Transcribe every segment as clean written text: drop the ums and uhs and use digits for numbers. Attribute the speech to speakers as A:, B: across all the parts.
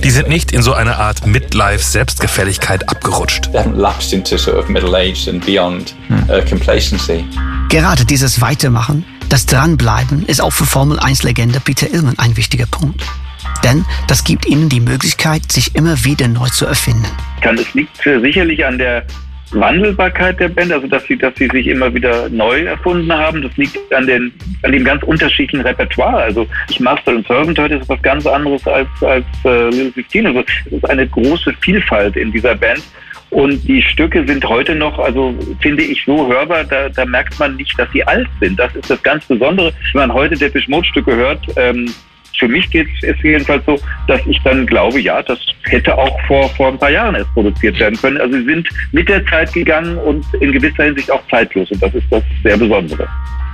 A: Die sind nicht in so eine Art Midlife-Selbstgefälligkeit abgerutscht.
B: They haven't lapsed into sort of middle age and beyond complacency.
C: Gerade dieses Weitermachen, das Dranbleiben, ist auch für Formel-1-Legende Peter Illmann ein wichtiger Punkt. Denn das gibt ihnen die Möglichkeit, sich immer wieder neu zu erfinden.
D: Es liegt sicherlich an der Wandelbarkeit der Band, also dass sie sich immer wieder neu erfunden haben. Das liegt an dem ganz unterschiedlichen Repertoire. Also Master und Servant heute ist was ganz anderes als Little 16. Also es ist eine große Vielfalt in dieser Band. Und die Stücke sind heute noch, also finde ich, so hörbar, da merkt man nicht, dass sie alt sind. Das ist das ganz Besondere. Wenn man heute Depeche Mode Stücke hört, für mich ist es jedenfalls so, dass ich dann glaube, ja, das hätte auch vor ein paar Jahren erst produziert werden können. Also sie sind mit der Zeit gegangen und in gewisser Hinsicht auch zeitlos. Und das ist das sehr Besondere.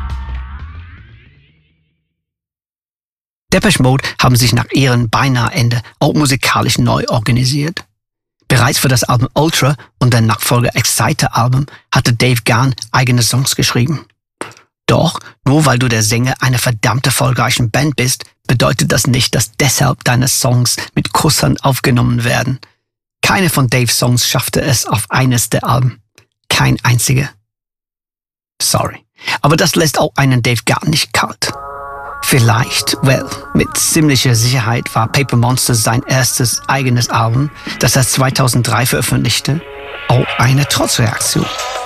C: Depeche Mode haben sich nach ihrem Beinahe-Ende auch musikalisch neu organisiert. Bereits für das Album Ultra und der Nachfolger Exciter-Album hatte Dave Gahan eigene Songs geschrieben. Doch, nur weil du der Sänger einer verdammt erfolgreichen Band bist, bedeutet das nicht, dass deshalb deine Songs mit Kusshand aufgenommen werden. Keine von Daves Songs schaffte es auf eines der Alben. Kein einziger. Sorry. Aber das lässt auch einen Dave gar nicht kalt. Vielleicht, mit ziemlicher Sicherheit war Paper Monsters sein erstes eigenes Album, das er 2003 veröffentlichte, auch eine Trotzreaktion.